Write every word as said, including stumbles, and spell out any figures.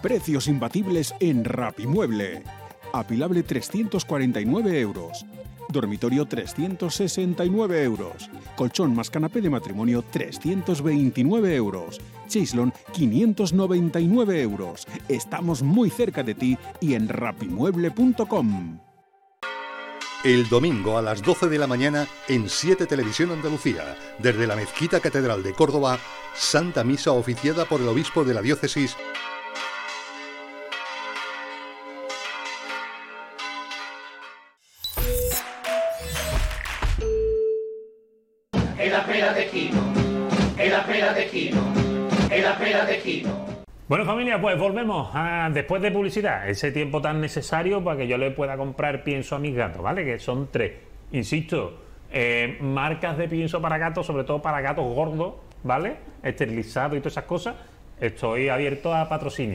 Precios imbatibles en Rapimueble. Apilable trescientos cuarenta y nueve euros. Dormitorio trescientos sesenta y nueve euros. Colchón más canapé de matrimonio trescientos veintinueve euros. Chaislon quinientos noventa y nueve euros. Estamos muy cerca de ti y en rapimueble punto com. El domingo a las doce de la mañana en siete Televisión Andalucía, desde la Mezquita Catedral de Córdoba, Santa Misa oficiada por el obispo de la diócesis. En la pera de Quino, en la pera de Quino, en la pera de Quino. Bueno, familia, pues volvemos a, después de publicidad, ese tiempo tan necesario para que yo le pueda comprar pienso a mis gatos, ¿vale? Que son tres. Insisto, eh, marcas de pienso para gatos, sobre todo para gatos gordos, ¿vale? Esterilizado y todas esas cosas. Estoy abierto a patrocinio.